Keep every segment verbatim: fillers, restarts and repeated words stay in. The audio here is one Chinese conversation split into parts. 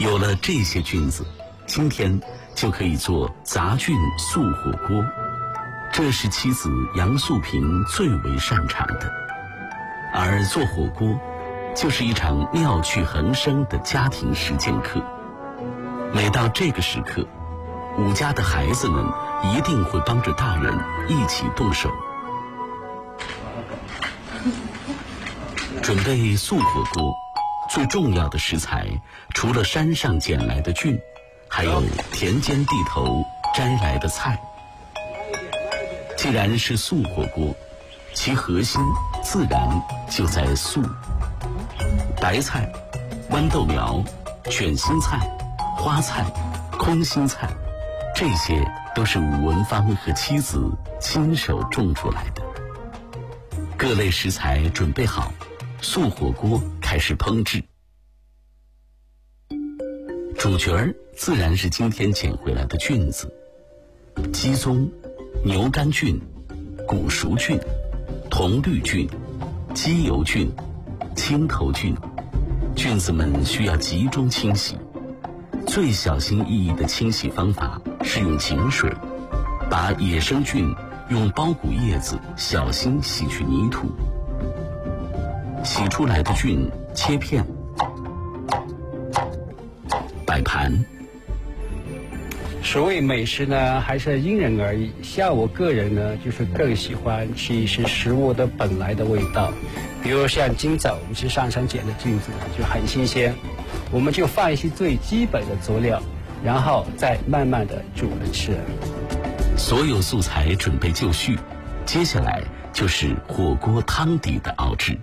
有了这些菌子，今天就可以做杂菌素火锅，这是妻子杨素萍最为擅长的。而做火锅就是一场妙趣横生的家庭实践课。每到这个时刻，武家的孩子们一定会帮着大人一起动手。准备素火锅最重要的食材，除了山上捡来的菌，还有田间地头摘来的菜。既然是素火锅，其核心自然就在素。白菜、豌豆苗、卷心菜、花菜、空心菜，这些都是武文芳和妻子亲手种出来的。各类食材准备好，素火锅开始烹制。主角儿自然是今天捡回来的菌子：鸡枞、牛肝菌、古熟菌、铜绿菌、鸡油菌、青头菌。菌子们需要集中清洗，最小心翼翼的清洗方法是用井水，把野生菌用包谷叶子小心洗去泥土。洗出来的菌切片，摆盘。 所谓美食呢，还是因人而异。像我个人呢，就是更喜欢吃一些食物的本来的味道。比如像今早我们去上山捡的菌子就很新鲜，我们就放一些最基本的佐料，然后再慢慢的煮着吃。 所有素材准备就绪，接下来就是火锅汤底的熬制。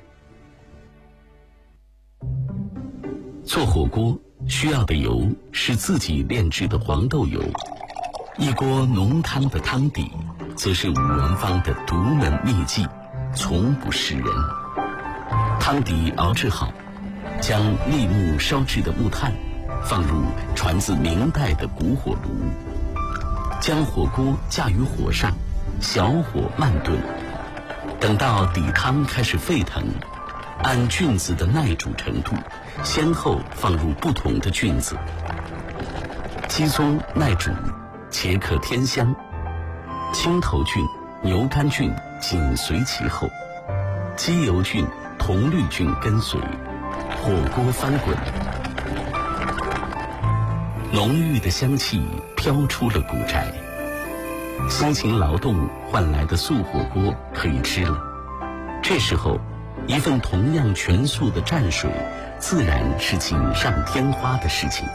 做火锅需要的油是自己炼制的黄豆油，一锅浓汤的汤底则是武文芳的独门秘技，从不示人。汤底熬制好，将立木烧制的木炭放入传自明代的古火炉，将火锅架于火上，小火慢炖，等到底汤开始沸腾，按菌子的耐煮程度先后放入不同的菌子。鸡枞耐煮，且可添香，青头菌、牛肝菌紧随其后，鸡油菌、铜绿菌跟随，火锅翻滚，浓郁的香气飘出了古宅。辛勤劳动换来的素火锅可以吃了。这时候，一份同样全素的蘸水，自然是锦上添花的事情。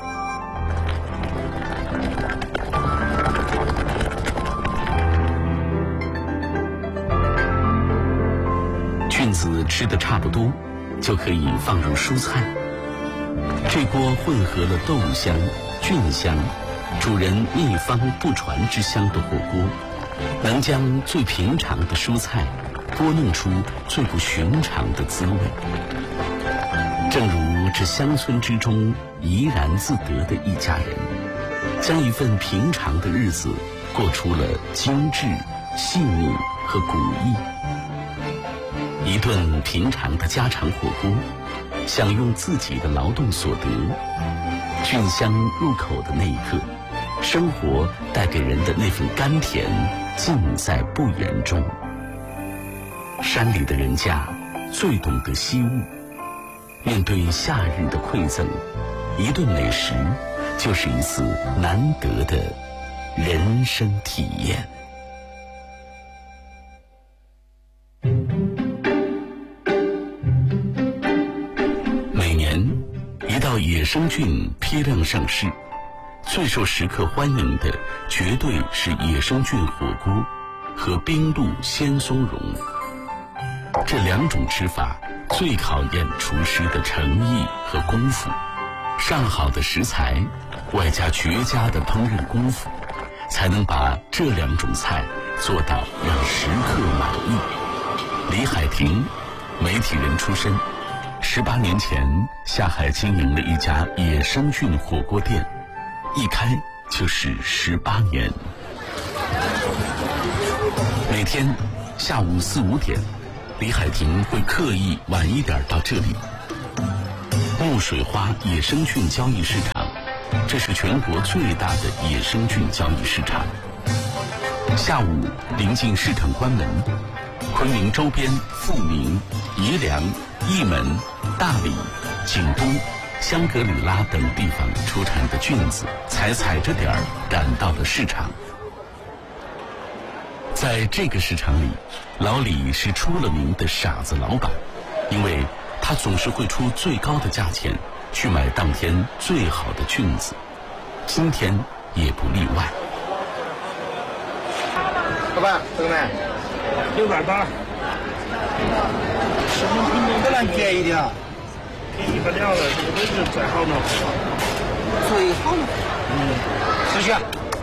菌子吃得差不多，就可以放入蔬菜。这锅混合了豆香、菌香、主人秘方不传之香的火锅，能将最平常的蔬菜拨弄出最不寻常的滋味。正如这乡村之中怡然自得的一家人，将一份平常的日子过出了精致、细腻和古意。一顿平常的家常火锅，享用自己的劳动所得，菌香入口的那一刻，生活带给人的那份甘甜尽在不言中。山里的人家最懂得惜物，面对夏日的馈赠，一顿美食就是一次难得的人生体验。每年一到野生菌批量上市，最受食客欢迎的绝对是野生菌火锅和冰露鲜松茸。这两种吃法最考验厨师的诚意和功夫，上好的食材外加绝佳的烹饪功夫，才能把这两种菜做到让食客满意。李海婷，媒体人出身，十八年前下海经营了一家野生菌火锅店，一开就是十八年。每天下午四五点，李海婷会刻意晚一点到这里。木水花野生菌交易市场这是全国最大的野生菌交易市场。下午临近市场关门，昆明周边富民、宜良、义门、大理、景东、香格里拉等地方出产的菌子才踩着点儿赶到了市场。在这个市场里，老李是出了名的傻子老板，因为他总是会出最高的价钱去买当天最好的菌子，今天也不例外。 老板，这个呢？ 六百八。 什么品种？当然便宜点啊。 便宜不了了，这个都是最好的。 最好的。嗯，谢谢。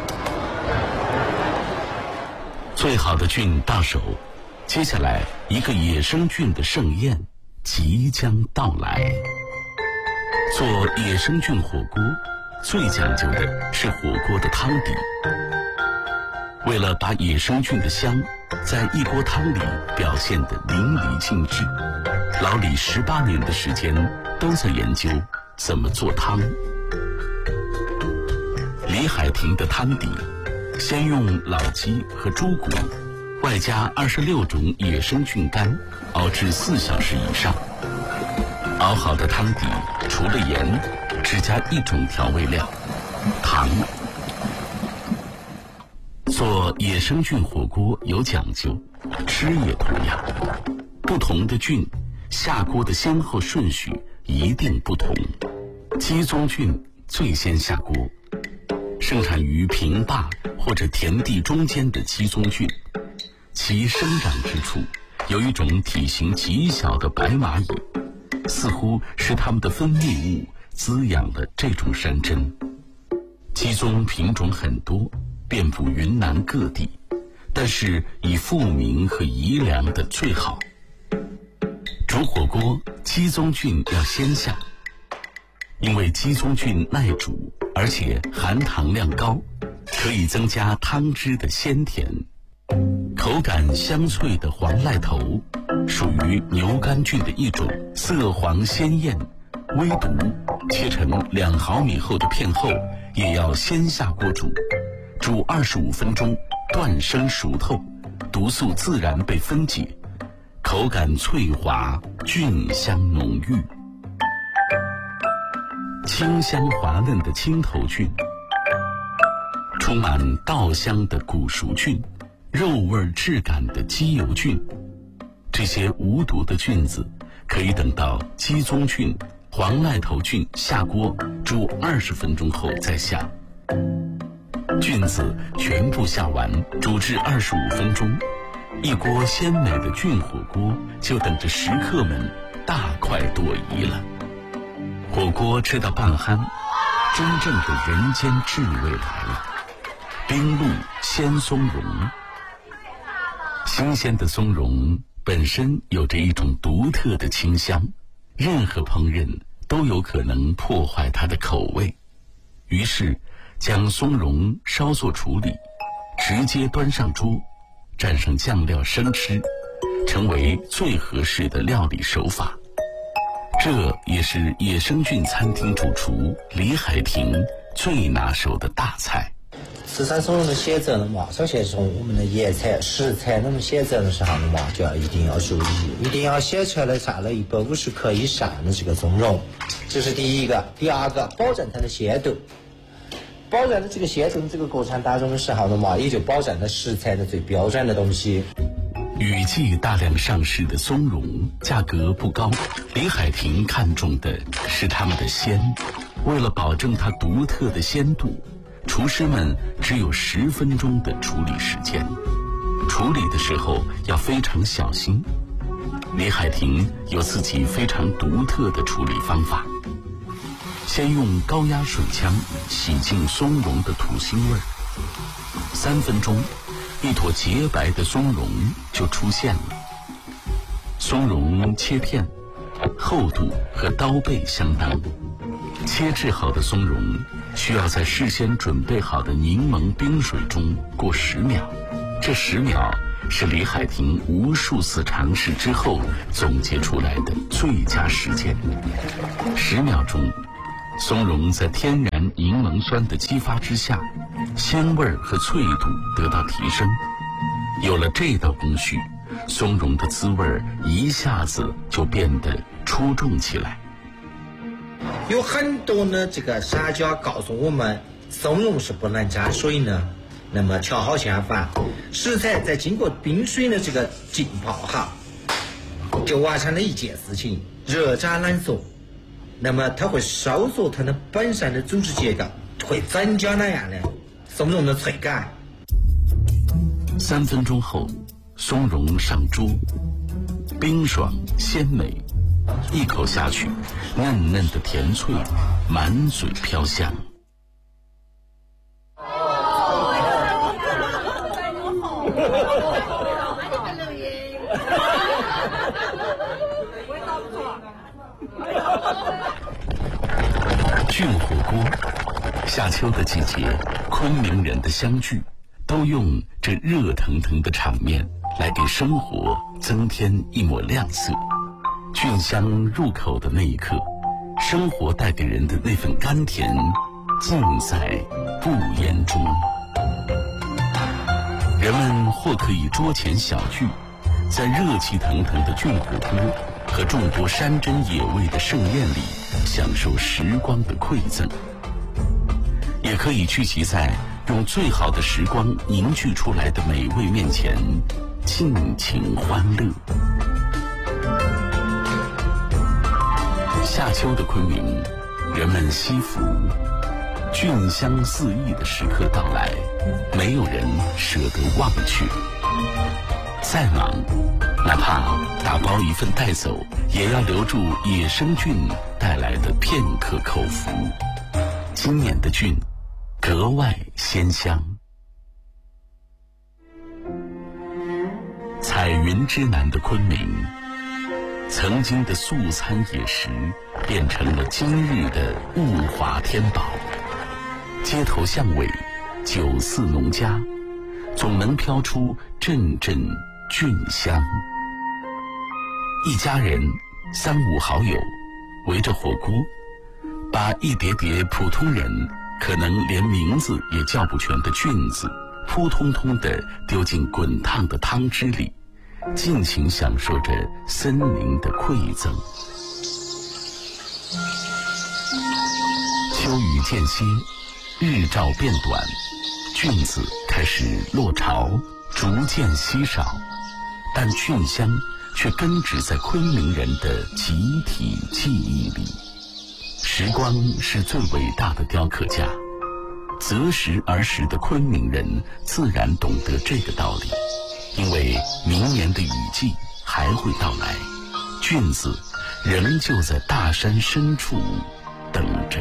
最好的菌到手，接下来一个野生菌的盛宴即将到来。做野生菌火锅，最讲究的是火锅的汤底。为了把野生菌的香在一锅汤里表现得淋漓尽致，老李十八年的时间都在研究怎么做汤。李海婷的汤底，先用老鸡和猪骨，外加二十六种野生菌干，熬至四小时以上。熬好的汤底除了盐，只加一种调味料——糖。做野生菌火锅有讲究，吃也同样。不同的菌下锅的先后顺序一定不同。鸡枞菌最先下锅，生产于平坝或者田地中间的鸡枞菌，其生长之处有一种体型极小的白蚂蚁，似乎是它们的分泌物滋养了这种山珍。鸡枞品种很多，遍布云南各地，但是以富民和宜良的最好。煮火锅，鸡枞菌要先下，因为鸡枞菌耐煮，而且含糖量高，可以增加汤汁的鲜甜。口感香脆的黄赖头属于牛肝菌的一种，色黄鲜艳，微毒，切成两毫米厚的片后，也要先下锅煮，煮二十五分钟，断生熟透，毒素自然被分解，口感脆滑，菌香浓郁。清香滑嫩的青头菌，充满稻香的古熟菌，肉味质感的鸡油菌，这些无毒的菌子可以等到鸡枞菌、黄赖头菌下锅煮二十分钟后再下。菌子全部下完，煮至二十五分钟，一锅鲜美的菌火锅就等着食客们大快朵颐了。火锅吃到半酣，真正的人间至味来了。冰露鲜松茸，新鲜的松茸本身有着一种独特的清香，任何烹饪都有可能破坏它的口味。于是将松茸稍作处理，直接端上桌，蘸上酱料生吃，成为最合适的料理手法。这也是野生菌餐厅主厨李海婷最拿手的大菜。 吃山松茸的选择的嘛，首先从我们的野菜食材那么选择的时候的嘛，就要一定要注意，一定要选出来下了一百五十克以上的这个松茸，这是第一个。第二个，保证它的鲜度，保证了这个鲜度，这个国产当中的时候的嘛，也就保证了食材的最标准的东西。 雨季大量上市的松茸价格不高，李海婷看重的是它们的鲜。为了保证它独特的鲜度，厨师们只有十分钟的处理时间，处理的时候要非常小心。李海婷有自己非常独特的处理方法，先用高压水枪洗净松茸的土腥味儿，三分钟，一坨洁白的松茸就出现了。松茸切片，厚度和刀背相当。切制好的松茸需要在事先准备好的柠檬冰水中过十秒，这十秒是李海婷无数次尝试之后总结出来的最佳时间。十秒钟， 松茸在天然柠檬酸的激发之下，鲜味和脆度得到提升。有了这道工序，松茸的滋味一下子就变得出众起来。 有很多呢，这个商家告诉我们，松茸是不能加水呢。那么恰好相反，食材在经过冰水的这个浸泡哈，就完成了一件事情：热胀冷缩。那么它会收缩它的本身的组织结构，会增加那样的松茸的脆感。 三分钟后，松茸上桌，冰爽鲜美，一口下去，嫩嫩的甜脆，满嘴飘香。菌火锅，夏秋的季节，昆明人的相聚，都用这热腾腾的场面来给生活增添一抹亮色。菌香入口的那一刻，生活带给人的那份甘甜，尽在不言中。人们或可以桌前小聚，在热气腾腾的菌火锅和众多山珍野味的盛宴里享受时光的馈赠，也可以聚集在用最好的时光凝聚出来的美味面前，尽情欢乐。夏秋的昆明，人们惜福，菌香四溢的时刻到来，没有人舍得忘却。再忙，哪怕打包一份带走，也要留住野生菌带来的片刻口福。今年的菌格外鲜香。彩云之南的昆明，曾经的素餐野食变成了今日的物华天宝。街头巷尾，酒肆农家，总能飘出阵阵菌香。一家人三五好友围着火锅，把一碟碟普通人可能连名字也叫不全的菌子扑通通地丢进滚烫的汤汁里，尽情享受着森林的馈赠。秋雨渐歇，日照变短，菌子开始落巢，逐渐稀少，但菌香却根植在昆明人的集体记忆里。时光是最伟大的雕刻家，择时而食的昆明人自然懂得这个道理，因为明年的雨季还会到来，菌子仍旧在大山深处等着。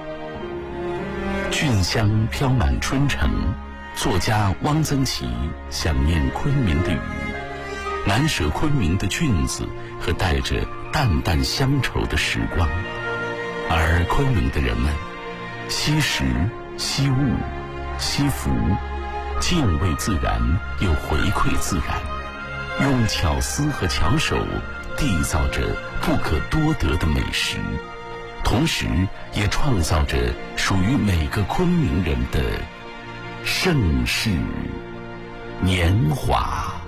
菌香飘满春城，作家汪曾祺想念昆明的雨，难舍昆明的菌子和带着淡淡乡愁的时光。而昆明的人们惜时惜物惜福，敬畏自然又回馈自然，用巧思和巧手缔造着不可多得的美食，同时也创造着属于每个昆明人的盛世年华。